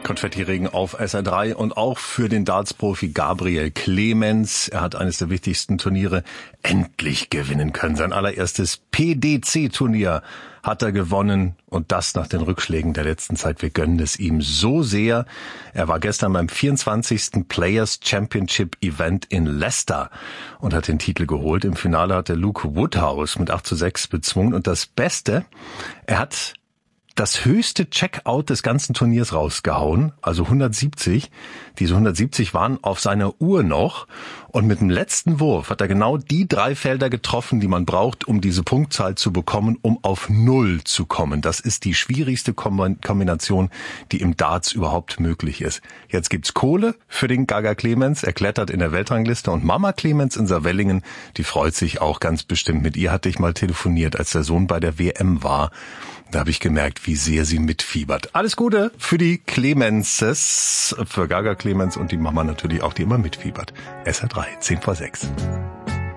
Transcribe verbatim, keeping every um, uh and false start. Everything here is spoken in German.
Konfettiregen auf S R drei und auch für den Darts-Profi Gabriel Clemens. Er hat eines der wichtigsten Turniere endlich gewinnen können. Sein allererstes P D C-Turnier hat er gewonnen und das nach den Rückschlägen der letzten Zeit. Wir gönnen es ihm so sehr. Er war gestern beim vierundzwanzigsten Players Championship Event in Leicester und hat den Titel geholt. Im Finale hat er Luke Woodhouse mit acht zu sechs bezwungen und das Beste, er hat das höchste Checkout des ganzen Turniers rausgehauen, also hundertsiebzig. Diese hundertsiebzig waren auf seiner Uhr noch und mit dem letzten Wurf hat er genau die drei Felder getroffen, die man braucht, um diese Punktzahl zu bekommen, um auf Null zu kommen. Das ist die schwierigste Kombination, die im Darts überhaupt möglich ist. Jetzt gibt's Kohle für den Gaga Clemens, er klettert in der Weltrangliste und Mama Clemens in Saarwellingen, die freut sich auch ganz bestimmt. Mit ihr hatte ich mal telefoniert, als der Sohn bei der W M war. Da habe ich gemerkt, wie sehr sie mitfiebert. Alles Gute für die Clemenses, für Gaga Clemens und die Mama natürlich auch, die immer mitfiebert. S R drei, zehn vor sechs.